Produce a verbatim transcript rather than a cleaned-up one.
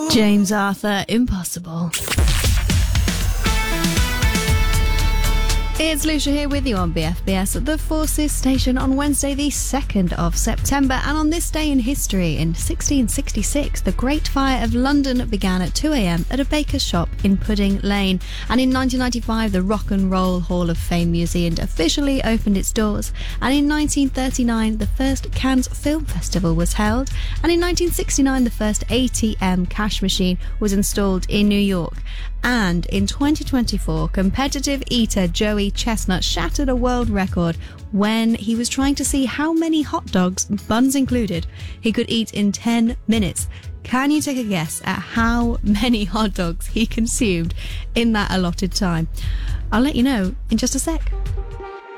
James Arthur, Impossible. It's Lucia here with you on B F B S at the Forces Station on Wednesday the second of September, and on this day in history, in sixteen sixty-six, the Great Fire of London began at two a.m. at a baker's shop in Pudding Lane, and in nineteen ninety-five the Rock and Roll Hall of Fame Museum officially opened its doors, and in nineteen thirty-nine the first Cannes Film Festival was held, and in nineteen sixty-nine the first A T M cash machine was installed in New York. And in twenty twenty-four, competitive eater Joey Chestnut shattered a world record when he was trying to see how many hot dogs, buns included, he could eat in ten minutes. Can you take a guess at how many hot dogs he consumed in that allotted time? I'll let you know in just a sec.